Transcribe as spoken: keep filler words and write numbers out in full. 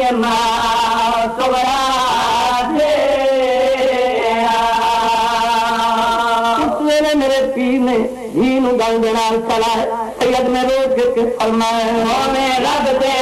मेरे पीर ने घी गल देना चला है सैयद ने रोज के फरमाए रब दे